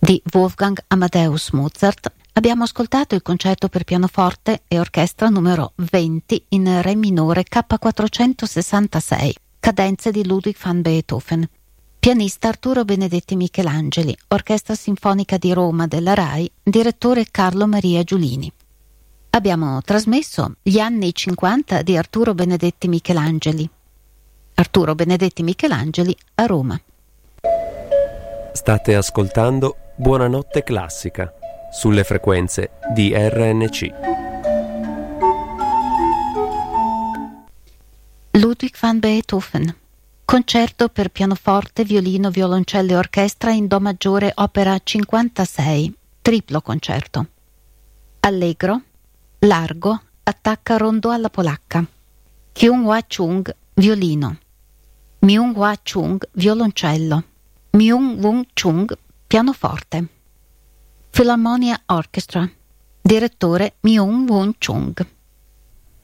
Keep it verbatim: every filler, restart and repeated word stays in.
di Wolfgang Amadeus Mozart, abbiamo ascoltato il concerto per pianoforte e orchestra numero venti in Re minore K quattrocentosessantasei, cadenze di Ludwig van Beethoven. Pianista Arturo Benedetti Michelangeli, Orchestra Sinfonica di Roma della RAI, direttore Carlo Maria Giulini. Abbiamo trasmesso Gli anni cinquanta di Arturo Benedetti Michelangeli. Arturo Benedetti Michelangeli a Roma. State ascoltando Buonanotte Classica sulle frequenze di R N C. Ludwig van Beethoven. Concerto per pianoforte, violino, violoncello e orchestra in Do maggiore, opera cinquantasei, triplo concerto. Allegro, largo, attacca rondo alla polacca. Kyung-Hwa Chung, violino. Myung-Hwa Chung, violoncello. Myung-Won Chung, pianoforte. Philharmonia Orchestra. Direttore Myung-Won Chung.